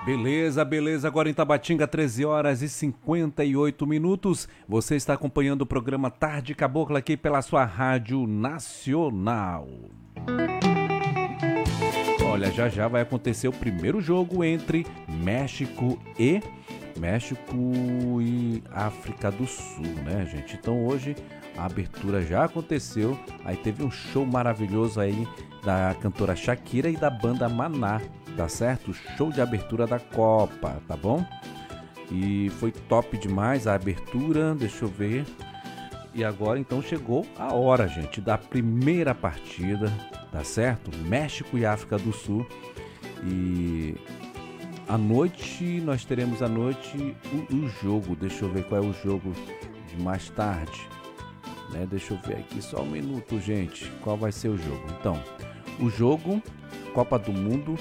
Beleza, beleza. Agora em Tabatinga, 13 horas e 58 minutos. Você está acompanhando o programa Tarde Cabocla aqui pela sua Rádio Nacional. Olha, já já vai acontecer o primeiro jogo entre México e África do Sul, né, gente? Então hoje a abertura já aconteceu. Aí teve um show maravilhoso aí da cantora Shakira e da banda Maná, tá certo? Show de abertura da Copa, tá bom? E foi top demais a abertura, deixa eu ver. E agora então chegou a hora, gente, da primeira partida, tá certo? México e África do Sul. E à noite, nós teremos à noite o jogo. Deixa eu ver qual é o jogo de mais tarde, né? Deixa eu ver aqui só um minuto, gente. Qual vai ser o jogo? Então, o jogo Copa do Mundo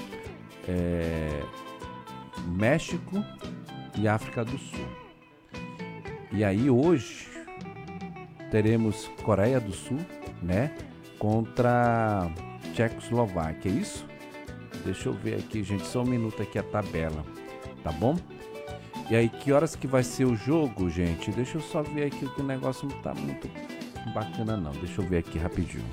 México e África do Sul. E aí hoje teremos Coreia do Sul, né, contra Tchecoslováquia, é isso? Deixa eu ver aqui, gente, só um minuto aqui a tabela, tá bom? E aí, que horas que vai ser o jogo, gente? Deixa eu só ver aqui que o negócio não tá muito bacana não. Deixa eu ver aqui rapidinho.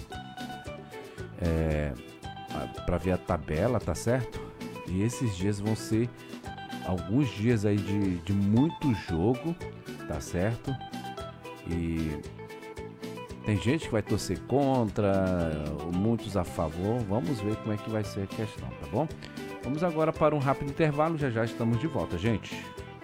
Pra ver a tabela, tá certo? E esses dias vão ser alguns dias aí de muito jogo, tá certo? E tem gente que vai torcer contra, muitos a favor. Vamos ver como é que vai ser a questão, tá bom? Vamos agora para um rápido intervalo, já já estamos de volta, gente.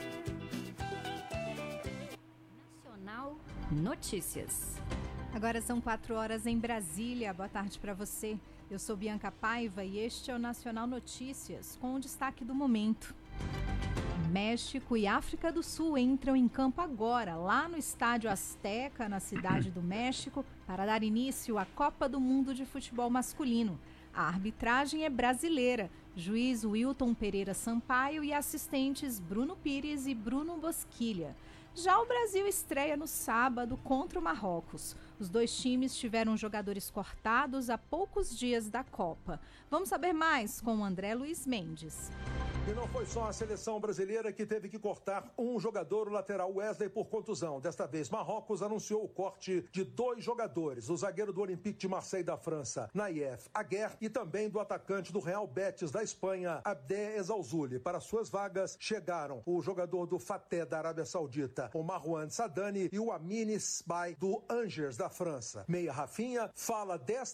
Nacional Notícias. Agora são 4 horas em Brasília. Boa tarde para você. Eu sou Bianca Paiva e este é o Nacional Notícias, com o destaque do momento. México e África do Sul entram em campo agora, lá no Estádio Azteca, na Cidade do México, para dar início à Copa do Mundo de Futebol Masculino. A arbitragem é brasileira. Juiz Wilton Pereira Sampaio e assistentes Bruno Pires e Bruno Bosquilha. Já o Brasil estreia no sábado contra o Marrocos. Os dois times tiveram jogadores cortados há poucos dias da Copa. Vamos saber mais com o André Luiz Mendes. E não foi só a seleção brasileira que teve que cortar um jogador, o lateral Wesley, por contusão. Desta vez, Marrocos anunciou o corte de 2 jogadores. O zagueiro do Olympique de Marseille da França, Naïef Aguer, e também do atacante do Real Betis da Espanha, Abdé Ezzalzouli. Para suas vagas, chegaram o jogador do Fateh da Arábia Saudita, o Marwan Sadani, e o Amine Sbai do Angers da França. Meia Rafinha fala desta